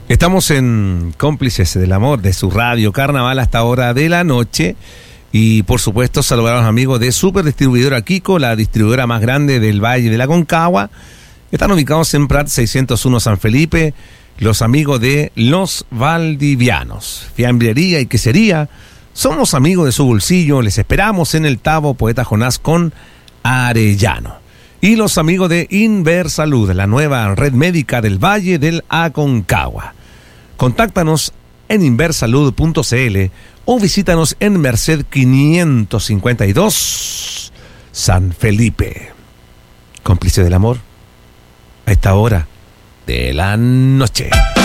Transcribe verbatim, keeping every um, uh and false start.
Estamos en Cómplices del Amor de su radio Carnaval hasta hora de la noche. Y por supuesto saludar a los amigos de Super Distribuidora Kiko, la distribuidora más grande del Valle de la Aconcagua. Están ubicados en Prat seiscientos uno San Felipe. Los amigos de Los Valdivianos, fiambrería y quesería. Somos amigos de su bolsillo. Les esperamos en el Tabo Poeta Jonás con Arellano. Y los amigos de Inversalud, la nueva red médica del Valle del Aconcagua. Contáctanos en inversalud punto cl o visítanos en Merced quinientos cincuenta y dos, San Felipe. Cómplice del amor, a esta hora de la noche.